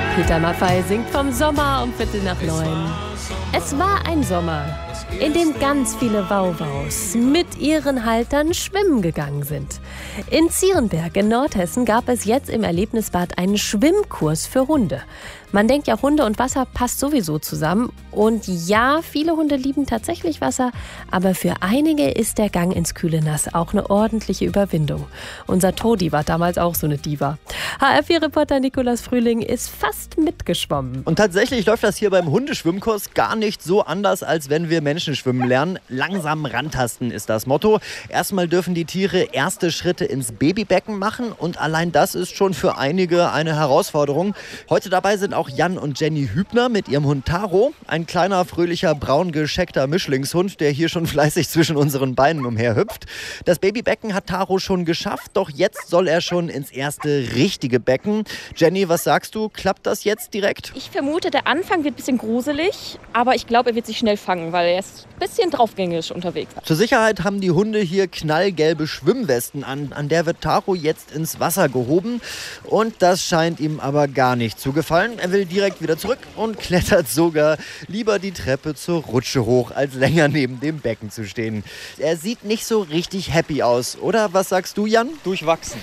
Peter Maffay singt vom Sommer um 8:45. Es war ein Sommer, in dem ganz viele Wauwaus mit ihren Haltern schwimmen gegangen sind. In Zierenberg in Nordhessen gab es jetzt im Erlebnisbad einen Schwimmkurs für Hunde. Man denkt ja, Hunde und Wasser passt sowieso zusammen. Und ja, viele Hunde lieben tatsächlich Wasser, aber für einige ist der Gang ins kühle Nass auch eine ordentliche Überwindung. Unser Todi war damals auch so eine Diva. HR4-Reporter Nikolaus Frühling ist fast mitgeschwommen. Und tatsächlich läuft das hier beim Hundeschwimmkurs gar nicht so anders, als wenn wir Menschen schwimmen lernen. Langsam rantasten ist das Motto. Erstmal dürfen die Tiere erste Schritte ins Babybecken machen und allein das ist schon für einige eine Herausforderung. Heute dabei sind auch Jan und Jenny Hübner mit ihrem Hund Taro. Ein kleiner, fröhlicher, braun gescheckter Mischlingshund, der hier schon fleißig zwischen unseren Beinen umherhüpft. Das Babybecken hat Taro schon geschafft, doch jetzt soll er schon ins erste richtige Becken. Jenny, was sagst du? Klappt das jetzt direkt? Ich vermute, der Anfang wird ein bisschen gruselig, aber ich glaube, er wird sich schnell fangen, weil er ist ein bisschen draufgängerisch unterwegs. Zur Sicherheit haben die Hunde hier knallgelbe Schwimmwesten an. An der wird Taro jetzt ins Wasser gehoben. Und das scheint ihm aber gar nicht zu gefallen. Er will direkt wieder zurück und klettert sogar lieber die Treppe zur Rutsche hoch, als länger neben dem Becken zu stehen. Er sieht nicht so richtig happy aus, oder? Was sagst du, Jan? Durchwachsen.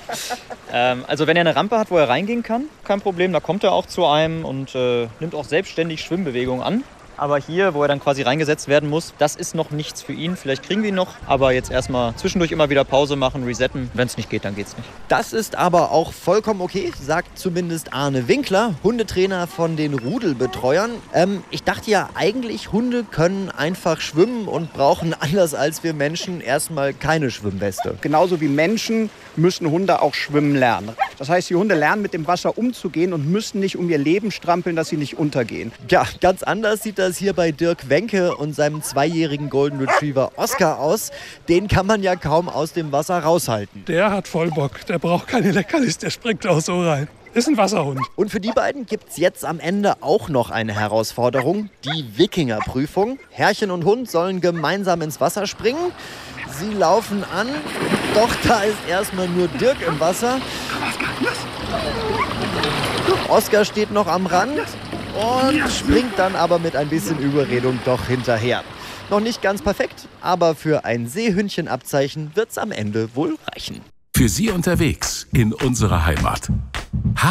Also wenn er eine Rampe hat, wo er reingehen kann, kein Problem, da kommt er auch zu einem und nimmt auch selbstständig Schwimmbewegungen an. Aber hier, wo er dann quasi reingesetzt werden muss, das ist noch nichts für ihn. Vielleicht kriegen wir ihn noch, aber jetzt erstmal zwischendurch immer wieder Pause machen, resetten. Wenn es nicht geht, dann geht's nicht. Das ist aber auch vollkommen okay, sagt zumindest Arne Winkler, Hundetrainer von den Rudelbetreuern. Ich dachte ja eigentlich, Hunde können einfach schwimmen und brauchen anders als wir Menschen erstmal keine Schwimmweste. Genauso wie Menschen müssen Hunde auch schwimmen lernen. Das heißt, die Hunde lernen mit dem Wasser umzugehen und müssen nicht um ihr Leben strampeln, dass sie nicht untergehen. Ja, ganz anders sieht das hier bei Dirk Wenke und seinem 2-jährigen Golden Retriever Oscar aus. Den kann man ja kaum aus dem Wasser raushalten. Der hat voll Bock, der braucht keine Leckerlis, der springt auch so rein. Ist ein Wasserhund. Und für die beiden gibt es jetzt am Ende auch noch eine Herausforderung, die Wikingerprüfung. Herrchen und Hund sollen gemeinsam ins Wasser springen. Sie laufen an, doch da ist erstmal nur Dirk im Wasser. Oscar steht noch am Rand und springt dann aber mit ein bisschen Überredung doch hinterher. Noch nicht ganz perfekt, aber für ein Seehündchenabzeichen wird's am Ende wohl reichen. Für Sie unterwegs in unserer Heimat.